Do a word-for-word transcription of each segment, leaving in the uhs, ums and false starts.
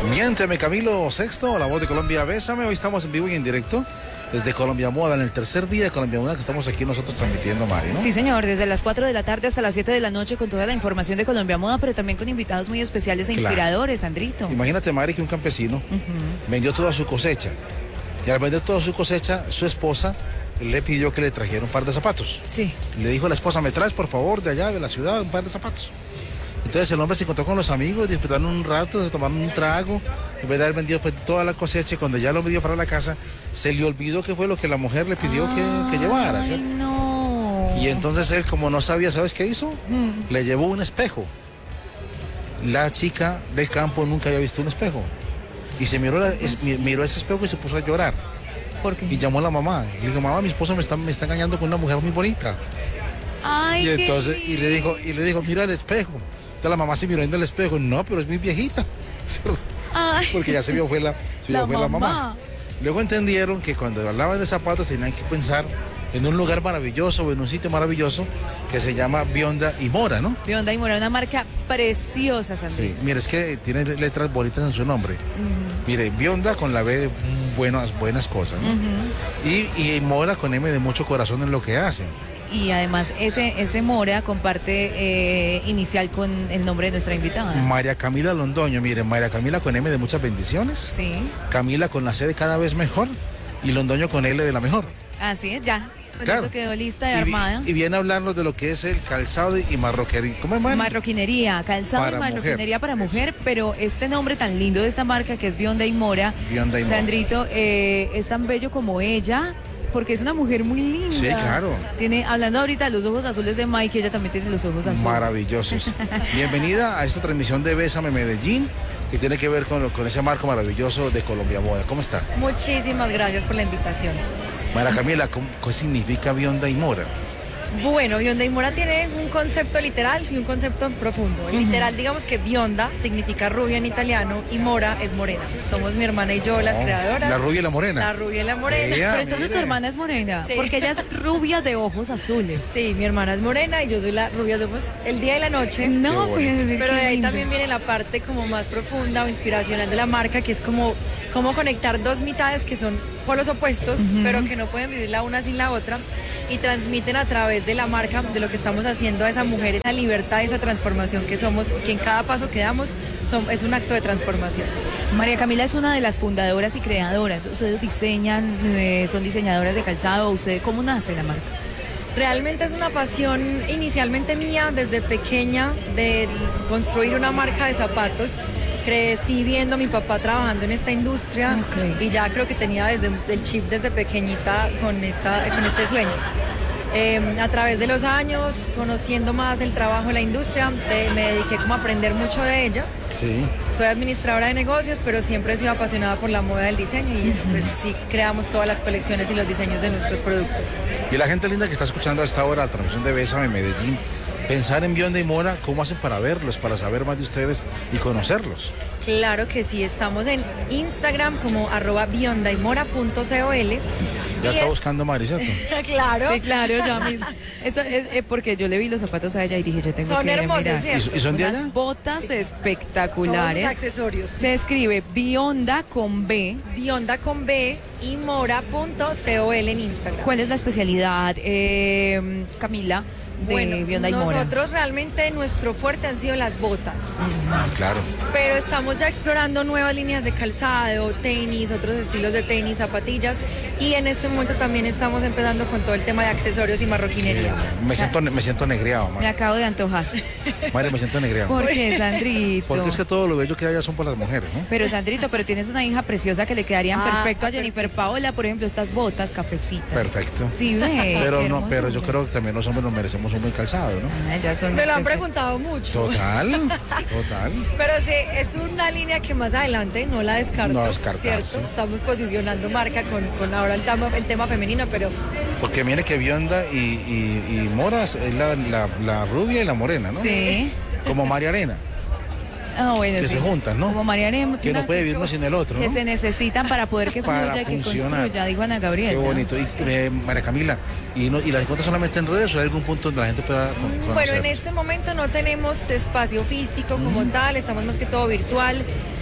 Miénteme, Camilo Sexto, la voz de Colombia, bésame. Hoy estamos en vivo y en directo desde Colombia Moda, en el tercer día de Colombia Moda que estamos aquí nosotros transmitiendo, Mari, ¿no? Sí, señor, desde las cuatro de la tarde hasta las siete de la noche con toda la información de Colombia Moda, pero también con invitados muy especiales e Claro. inspiradores, Sandrito. Imagínate, Mari, que un campesino uh-huh. vendió toda su cosecha y al vender toda su cosecha, su esposa le pidió que le trajera un par de zapatos. Sí. Le dijo a la esposa, me traes por favor de allá, de la ciudad, un par de zapatos. Entonces el hombre se encontró con los amigos, disfrutaron un rato, se tomaron un trago, en vez de haber vendido pues, toda la cosecha, y cuando ya lo vendió para la casa, se le olvidó que fue lo que la mujer le pidió que, que llevara, ¿cierto? No. Y entonces él, como no sabía, ¿sabes qué hizo? Mm. Le llevó un espejo. La chica del campo nunca había visto un espejo. Y se miró, la, es, miró ese espejo y se puso a llorar. ¿Por qué? Y llamó a la mamá. Y le dijo, mamá, mi esposo me está, me está engañando con una mujer muy bonita. Ay, y entonces, y le dijo, y le dijo, mira el espejo. Entonces la mamá se miró en el espejo, no, pero es muy viejita. Ay. Porque ya se vio fue la, se la, vio fue mamá. la mamá. Luego entendieron que cuando hablaban de zapatos tenían que pensar en un lugar maravilloso o en un sitio maravilloso que se llama Bionda y Mora, ¿no? Bionda y Mora, una marca preciosa, Sandrito. Sí, mire, es que tiene letras bonitas en su nombre. Uh-huh. Mire, Bionda con la B de buenas, buenas cosas, ¿no? Uh-huh. y, y Mora con M de mucho corazón en lo que hacen. Y además ese, ese Mora comparte eh, inicial con el nombre de nuestra invitada. María Camila Londoño, miren, María Camila con M de muchas bendiciones. Sí. Camila con la C de cada vez mejor y Londoño con L de la mejor. Así es, ya. Pues claro. Eso quedó lista y, y armada. Y viene a hablarnos de lo que es el calzado y marroquería. ¿Cómo es, man? Marroquinería, calzado para y marroquinería mujer. Para mujer, eso. Pero este nombre tan lindo de esta marca que es Bionda y Mora, Bionda y Sandrito, Mora. Eh, es tan bello como ella. Porque es una mujer muy linda. Sí, claro. Tiene, hablando ahorita de los ojos azules de Mike, ella también tiene los ojos azules. Maravillosos. Bienvenida a esta transmisión de Bésame Medellín, que tiene que ver con, con ese marco maravilloso de Colombia Moda. ¿Cómo está? Muchísimas gracias por la invitación. María Camila, ¿qué significa Bionda y Mora? Bueno, Bionda y Mora tiene un concepto literal y un concepto profundo. Uh-huh. Literal, digamos que Bionda significa rubia en italiano y Mora es morena. Somos mi hermana y yo las oh, creadoras. La rubia y la morena. La rubia y la morena. Ella, Pero entonces mire. Tu hermana es morena, sí. Porque ella es rubia de ojos azules. Sí, mi hermana es morena y yo soy la rubia de ojos el día y la noche. No, pues, pero de ahí también viene la parte como más profunda o inspiracional de la marca, que es como cómo conectar dos mitades que son polos opuestos, uh-huh. pero que no pueden vivir la una sin la otra, y transmiten a través de la marca, de lo que estamos haciendo a esa mujer, esa libertad, esa transformación que somos, que en cada paso que damos son, es un acto de transformación. María Camila es una de las fundadoras y creadoras. Ustedes diseñan, eh, son diseñadoras de calzado. ¿Usted cómo nace la marca? Realmente es una pasión inicialmente mía desde pequeña de construir una marca de zapatos. Crecí viendo a mi papá trabajando en esta industria, okay. Y ya creo que tenía desde el chip desde pequeñita con, esta, con este sueño. Eh, a través de los años, conociendo más el trabajo de la industria, de, me dediqué como a aprender mucho de ella. Sí. Soy administradora de negocios, pero siempre he sido apasionada por la moda del diseño y uh-huh. pues sí creamos todas las colecciones y los diseños de nuestros productos. Y la gente linda que está escuchando a esta hora la transmisión de Bésame Medellín, pensar en Bionda y Mora, ¿cómo hacen para verlos, para saber más de ustedes y conocerlos? Claro que sí, estamos en Instagram como arroba biondaymora.col. Ya está es... buscando Mari, ¿cierto? Claro. Sí, claro, yo mismo. Esto es, es porque yo le vi los zapatos a ella y dije, yo tengo son que hermosos, mirar. ¿cierto? ¿Y son de Unas allá? botas sí. Espectaculares. Todos los accesorios. Se escribe Bionda con B. Bionda con B y mora.col en Instagram. ¿Cuál es la especialidad, eh, Camila, de bueno, Bionda y Mora? Nosotros realmente nuestro fuerte han sido las botas. Ah, claro. Pero estamos ya explorando nuevas líneas de calzado, tenis, otros estilos de tenis, zapatillas. Y en este momento también estamos empezando con todo el tema de accesorios y marroquinería. Sí, me siento, me siento negreado, Mari. Me acabo de antojar. Mari, me siento negreado. ¿Por qué, Sandrito? Porque es que todo lo bello que haya son por las mujeres, ¿no? Pero, Sandrito, pero tienes una hija preciosa que le quedarían ah, perfecto a Jennifer Paola, por ejemplo, estas botas cafecitas. Perfecto. Sí, ve. Pero no, pero yo creo que también los hombres nos merecemos un buen calzado, ¿no? Ah, ya son me lo han preguntado mucho. Total, total. Pero sí, es una línea que más adelante no la descarto. No descartas, ¿cierto? sí. Estamos posicionando marca con, con ahora el tema, el tema femenino, pero... Porque mire que Bionda y, y, y Mora es la, la, la rubia y la morena, ¿no? Sí. Como María Arena. Ah, bueno, que sí. se juntan, ¿no? Como María Arena. Que no puede vivir uno sin el otro, ¿no? Que se necesitan para poder que para fluya y que funcionar. construya, dijo Ana Gabriela. Qué bonito. Y eh, María Camila, ¿y, no, ¿y las encuentras solamente en redes o hay algún punto donde la gente pueda conocer? Bueno, en este momento no tenemos espacio físico como mm. tal, estamos más que todo virtual.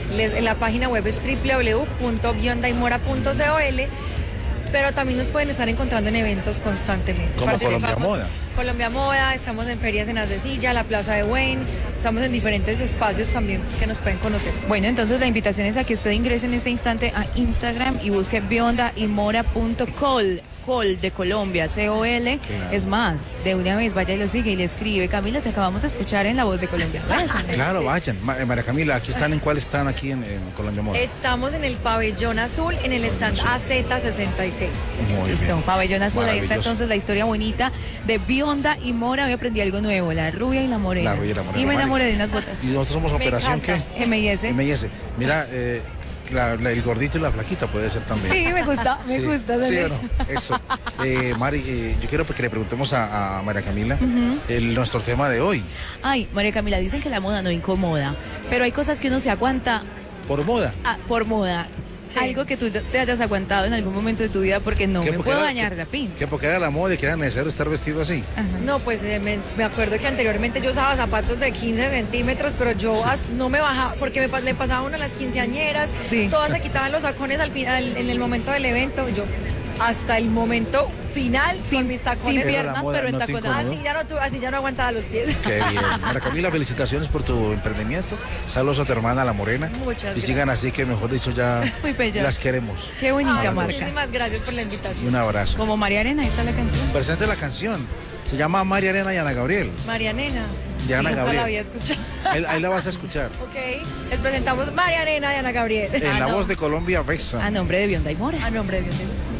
Les, en la página web es doble u doble u doble u punto bionda y mora punto col, pero también nos pueden estar encontrando en eventos constantemente. Como Colombia Moda. Colombia Moda, estamos en ferias en Ardecilla, la Plaza de Wayne, estamos en diferentes espacios también que nos pueden conocer. Bueno, entonces la invitación es a que usted ingrese en este instante a Instagram y busque bionda y mora punto col. Col de Colombia, C O L, claro. Es más, de una vez vaya y lo sigue y le escribe. Camila, te acabamos de escuchar en La Voz de Colombia. Váyanse. Claro, vayan. María Camila, aquí están, ¿en cuál están aquí en, en Colombia Moda? Estamos en el pabellón azul, en el stand A Z sesenta y seis. Muy Listo, bien. pabellón azul, ahí está entonces la historia bonita de Bionda y Mora. Hoy aprendí algo nuevo, la rubia y la morena. La rubia y la morena. Y me enamoré de unas botas. Y nosotros somos Me Operación, encanta. ¿qué? M I S. M I S. Mira, eh, la, la, el gordito y la flaquita puede ser también. Sí, me gusta, me sí, gusta. Sí, bueno, eso. Eh, Mari, eh, yo quiero que le preguntemos a, a María Camila uh-huh. el, nuestro tema de hoy. Ay, María Camila, dicen que la moda no incomoda, pero hay cosas que uno se aguanta. ¿Por moda? Ah, por moda. Sí. Algo que tú te hayas aguantado en algún momento de tu vida porque no me porque puedo era, dañar que, la pinta. Que porque era la moda y que era necesario estar vestido así. Ajá. No, pues eh, me, me acuerdo que anteriormente yo usaba zapatos de quince centímetros, pero yo sí. no me bajaba, porque me le pasaba uno a las quinceañeras, sí. todas se quitaban los sacones al final, en el momento del evento, yo hasta el momento final sin, con mis tacones. Sin piernas, moda, pero en no tacones. Así ya, no, así ya no aguantaba los pies. Qué bien. María Camila, felicitaciones por tu emprendimiento. Saludos a tu hermana, la morena. Muchas y gracias. Sigan así, que mejor dicho ya las queremos. Qué bonita Ay, marca. Muchísimas gracias por la invitación. Y un abrazo. Como María Arena, ahí está la canción. Presente la canción. Se llama María Arena y Ana Gabriel. María Nena. De Ana sí, Gabriel. la había escuchado. Ahí, ahí la vas a escuchar. Ok. Les presentamos María Arena y Ana Gabriel. En ah, La no. Voz de Colombia, Bexa. A nombre de Bionda y Mora. A nombre de Bionda y Mora.